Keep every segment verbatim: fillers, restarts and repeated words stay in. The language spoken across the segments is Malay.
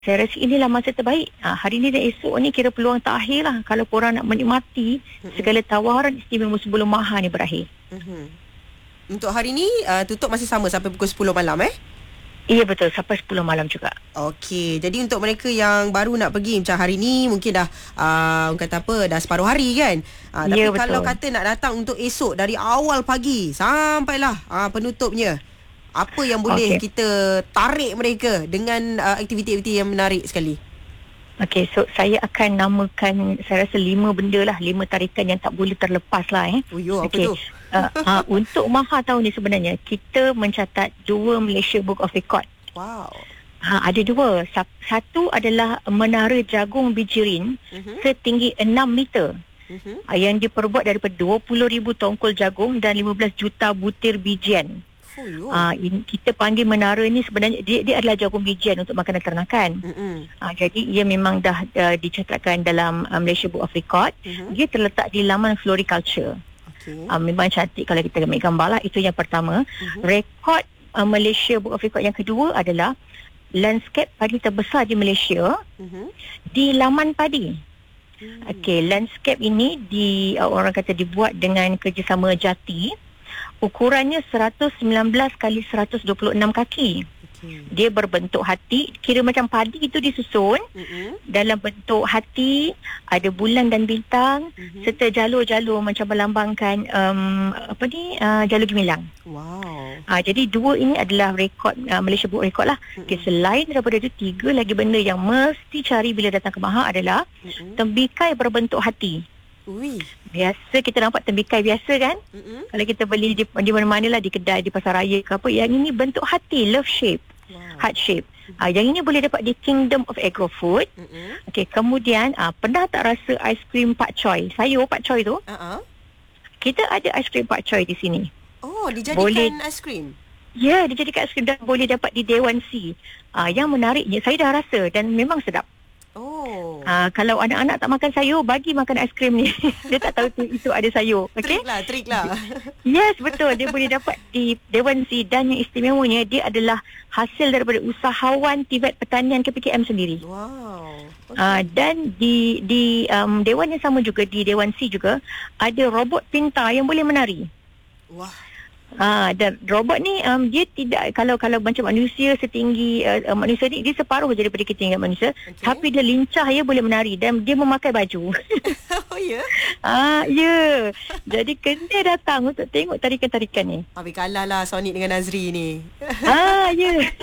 Saya rasa inilah masa terbaik. Ha, hari ni dan esok ni kira peluang terakhir lah. Kalau korang nak menikmati mm-hmm. segala tawaran istimewa sebelum Maha ni berakhir. Mm-hmm. Untuk hari ni uh, tutup masih sama sampai pukul sepuluh malam eh? Iya betul, sampai sepuluh malam juga. Okey, jadi untuk mereka yang baru nak pergi macam hari ni mungkin dah uh, kata apa, dah separuh hari kan. Uh, tapi ya, kalau betul. kata nak datang untuk esok dari awal pagi sampailah uh, penutupnya, apa yang boleh okay. kita tarik mereka dengan uh, aktiviti-aktiviti yang menarik sekali? Okey, so saya akan namakan, saya rasa lima benda lah, lima tarikan yang tak boleh terlepas lah eh. Oh yo, apa okay. tu? Uh, uh, untuk Maha tahun ni sebenarnya kita mencatat dua Malaysia Book of Record. Wow. Ha, ada dua. Satu adalah menara jagung bijirin uh-huh. setinggi enam meter. Uh-huh. Uh, yang diperbuat daripada dua puluh ribu tongkol jagung dan lima belas juta butir bijian. Oh, uh, in, kita panggil menara ni sebenarnya dia, dia adalah jagung bijian untuk makanan ternakan. Uh-huh. Uh, jadi ia memang dah uh, dicatatkan dalam uh, Malaysia Book of Record. Uh-huh. Dia terletak di laman Floriculture. Okay. Uh, memang cantik kalau kita ambil gambar lah. Itu yang pertama. Uh-huh. Rekod uh, Malaysia Book of Record yang kedua adalah landscape padi terbesar di Malaysia uh-huh. di laman padi. Uh-huh. Okey, landscape ini di uh, orang kata dibuat dengan kerjasama Jati. Ukurannya seratus sembilan belas kali seratus dua puluh enam kaki. Okay. Dia berbentuk hati, kira macam padi itu disusun uh-huh. dalam bentuk hati, ada bulan dan bintang uh-huh. serta jalur-jalur macam melambangkan um, apa ni uh, jalur gemilang. Wow. Uh, jadi dua ini adalah rekod uh, Malaysia Book Record lah. Uh-huh. Okay, selain daripada itu, tiga lagi benda yang mesti cari bila datang ke Maha adalah uh-huh. tembikai berbentuk hati. Ui. Biasa kita nampak tembikai biasa kan. Mm-mm. Kalau kita beli di, di mana-mana lah, di kedai, di pasar raya ke apa, yang ini bentuk hati, love shape, wow. heart shape. Mm-hmm. uh, Yang ini boleh dapat di Kingdom of Agro Food. Mm-hmm. Okay, kemudian uh, pernah tak rasa aiskrim Pak Choi, sayur Pak Choi tu? uh-uh. Kita ada aiskrim Pak Choi di sini. Oh, dijadikan aiskrim? Ya, yeah, dijadikan aiskrim dan boleh dapat di Dewan C. uh, Yang menariknya, saya dah rasa dan memang sedap. Oh. Uh, kalau anak-anak tak makan sayur, bagi makan aiskrim ni. Dia tak tahu tu, itu ada sayur. Okay? Trik lah, trik lah. Yes, betul. Dia boleh dapat di Dewan C. Dan yang istimewanya, dia adalah hasil daripada usahawan Tibet Pertanian K P K M sendiri. Wow. Okay. Uh, dan di di um, Dewan yang sama juga, di Dewan C juga, ada robot pintar yang boleh menari. Wah. Ah, dan robot ni um, dia tidak, kalau kalau macam manusia setinggi uh, manusia ni, dia separuh je daripada ketinggian manusia, okay. Tapi dia lincah, dia boleh menari dan dia memakai baju. Oh ya? Yeah? Ah, ya. Yeah. Jadi kena datang untuk tengok tarikan-tarikan ni. Habis kalah lah Sonic dengan Nazri ni. Ah, ya. Yeah.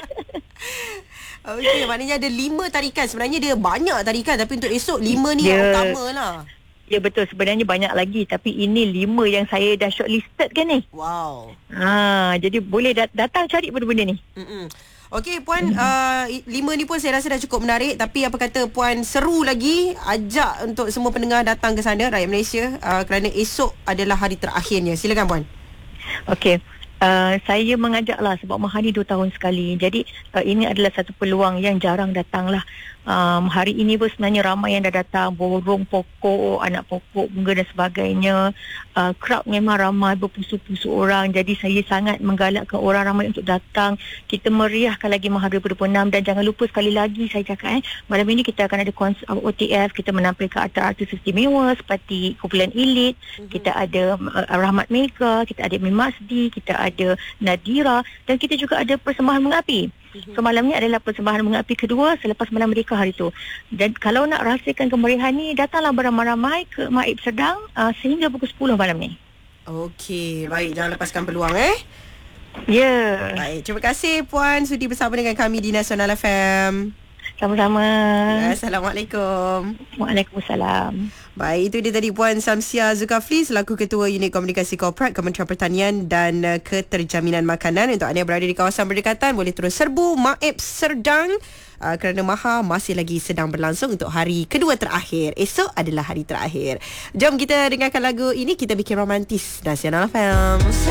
Okey, maknanya ada lima tarikan. Sebenarnya dia banyak tarikan, tapi untuk esok lima ni yeah. yang utama lah. Ya betul, sebenarnya banyak lagi, tapi ini lima yang saya dah shortlisted kan ni. Wow. Ha, jadi boleh dat- datang cari benda-benda ni. Mm-mm. Okey Puan, mm-hmm. uh, lima ni pun saya rasa dah cukup menarik. Tapi apa kata Puan seru lagi, ajak untuk semua pendengar datang ke sana, rakyat Malaysia, uh, kerana esok adalah hari terakhirnya. Silakan Puan. Okey. Uh, saya mengajaklah sebab Maha ni dua tahun sekali. Jadi uh, ini adalah satu peluang yang jarang datang lah. Um, hari ini pun sebenarnya ramai yang dah datang, borong pokok, anak pokok, bunga dan sebagainya. Uh, crowd memang ramai, berpusu-pusu orang. Jadi saya sangat menggalakkan orang ramai untuk datang. Kita meriahkan lagi Maha dua ribu dua puluh enam. Dan jangan lupa sekali lagi saya cakap eh, malam ini kita akan ada konsert O T F. Kita menampilkan artis-artis istimewa seperti kumpulan Elit. Mm-hmm. Kita ada uh, Rahmat Mega, kita ada Mim Masdi, kita ada Nadira, dan kita juga ada persembahan bunga api. Mm-hmm. So malam ni adalah persembahan bunga api kedua selepas malam mereka hari tu. Dan kalau nak rasakan kemeriahan ni, datanglah beramai-ramai ke Maib Serdang uh, sehingga pukul sepuluh malam ni. Okey, baik, jangan lepaskan peluang eh. Ya. Yeah. Baik, terima kasih Puan sudi bersama dengan kami di Nasional F M. Sama-sama. Ya, Assalamualaikum. Waalaikumsalam. Baik, itu dia tadi Puan Samsia Zulkafli selaku Ketua Unit Komunikasi Korporat Kementerian Pertanian dan uh, Keterjaminan Makanan. Untuk anda yang berada di kawasan berdekatan, boleh terus serbu Maib Serdang uh, kerana Maha masih lagi sedang berlangsung untuk hari kedua terakhir. Esok adalah hari terakhir. Jom kita dengarkan lagu ini, kita bikin romantis. Nasional F M.